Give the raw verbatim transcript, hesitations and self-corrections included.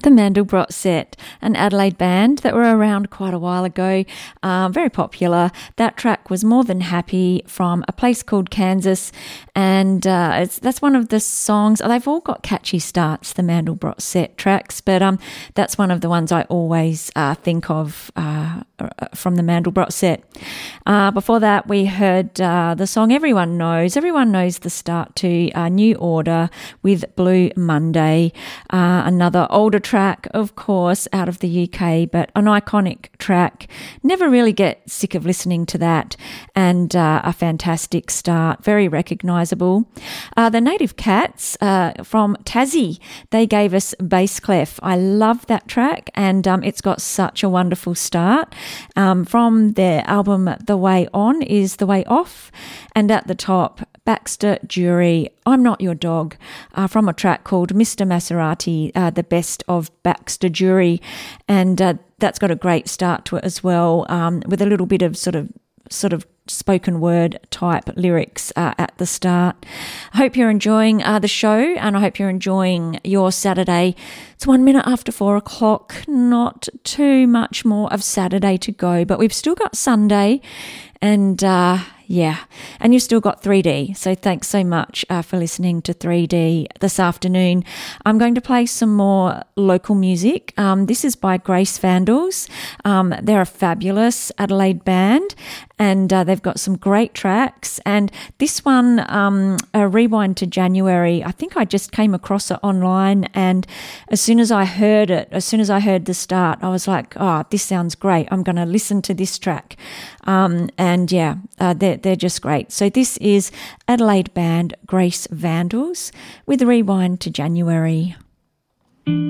The Mandelbrot Set, an Adelaide band that were around quite a while ago, uh, very popular. That track was More Than Happy from a place called Kansas, and uh, it's, that's one of the songs. They've all got catchy starts, the Mandelbrot Set tracks, but um, that's one of the ones I always uh, think of uh, from the Mandelbrot Set. Uh, before that, we heard uh, the song everyone knows. Everyone knows the start to uh, New Order with Blue Monday, uh, another older track, of course, out of the U K, but an iconic track. Never really get sick of listening to that, and uh, a fantastic start, very recognisable. Uh, the Native Cats uh, from Tassie, they gave us Bass Clef. I love that track, and um, it's got such a wonderful start. Um, from their album The Way On is The Way Off, and at the top, Baxter Jury, I'm Not Your Dog, uh, from a track called Mister Maserati, uh, the best of Baxter Jury, and uh, that's got a great start to it as well, um, with a little bit of sort of sort of spoken word type lyrics uh, at the start. I hope you're enjoying uh, the show, and I hope you're enjoying your Saturday. It's one minute after four o'clock, not too much more of Saturday to go, but we've still got Sunday, and uh, yeah, and you've still got three D. So thanks so much uh, for listening to three D this afternoon. I'm going to play some more local music. Um, this is by Grace Vandals. Um, they're a fabulous Adelaide band, and uh, they've got some great tracks. And this one, um, a Rewind to January, I think I just came across it online, and as soon as I heard it, as soon as I heard the start, I was like, oh, this sounds great. I'm going to listen to this track. Um, and yeah, uh, they're, they're just great. So this is Adelaide band Grace Vandals with Rewind to January.